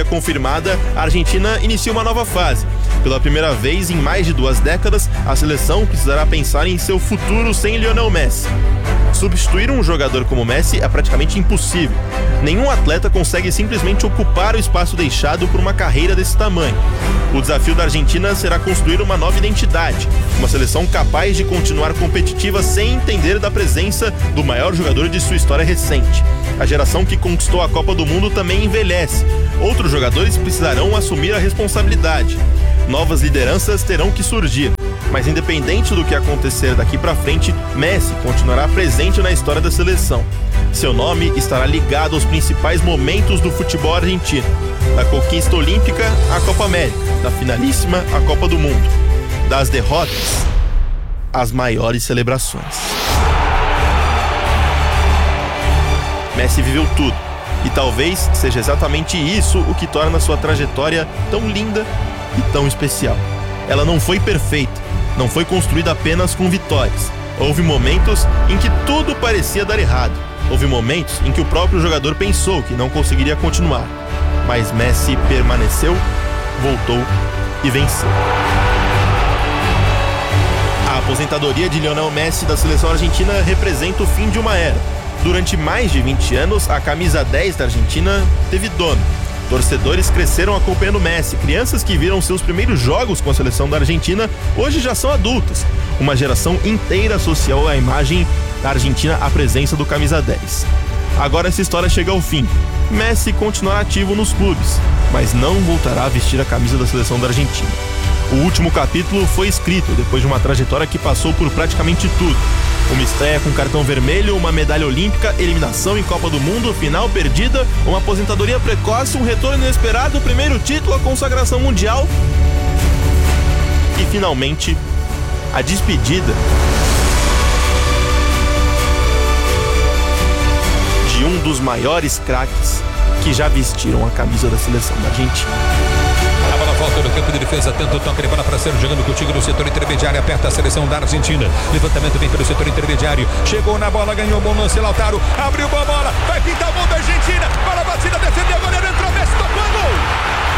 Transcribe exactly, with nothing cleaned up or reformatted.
confirmada, a Argentina inicia uma nova fase. Pela primeira vez em mais de duas décadas, a seleção precisará pensar em seu futuro sem Lionel Messi. Substituir um jogador como Messi é praticamente impossível. Nenhum atleta consegue simplesmente ocupar o espaço deixado por uma carreira desse tamanho. O desafio da Argentina será construir uma nova identidade, uma seleção capaz de continuar competitiva sem entender da presença do maior jogador de sua história recente. A geração que conquistou a Copa do Mundo também envelhece. Outros jogadores precisarão assumir a responsabilidade. Novas lideranças terão que surgir. Mas independente do que acontecer daqui pra frente, Messi continuará presente na história da seleção. Seu nome estará ligado aos principais momentos do futebol argentino. Da conquista olímpica à Copa América, da finalíssima à Copa do Mundo. Das derrotas às maiores celebrações. Messi viveu tudo. E talvez seja exatamente isso o que torna sua trajetória tão linda e tão especial. Ela não foi perfeita, não foi construída apenas com vitórias. Houve momentos em que tudo parecia dar errado. Houve momentos em que o próprio jogador pensou que não conseguiria continuar. Mas Messi permaneceu, voltou e venceu. A aposentadoria de Lionel Messi da seleção argentina representa o fim de uma era. Durante mais de vinte anos, a camisa dez da Argentina teve dono. Torcedores cresceram acompanhando Messi. Crianças que viram seus primeiros jogos com a seleção da Argentina hoje já são adultas. Uma geração inteira associou a imagem da Argentina à presença do camisa dez. Agora essa história chega ao fim. Messi continuará ativo nos clubes, mas não voltará a vestir a camisa da seleção da Argentina. O último capítulo foi escrito depois de uma trajetória que passou por praticamente tudo. Uma estreia com cartão vermelho, uma medalha olímpica, eliminação em Copa do Mundo, final perdida, uma aposentadoria precoce, um retorno inesperado, primeiro título, a consagração mundial e, finalmente, a despedida de um dos maiores craques que já vestiram a camisa da seleção da Argentina. A bola volta no campo de defesa, tenta o toque de bola para ser jogando contigo no setor intermediário, aperta a seleção da Argentina. Levantamento vem pelo setor intermediário, chegou na bola, ganhou o bom lance, Lautaro, abriu a bola, vai pintar o gol da Argentina, bola batida, defendeu, goleiro entrou, Messi tocou, gol!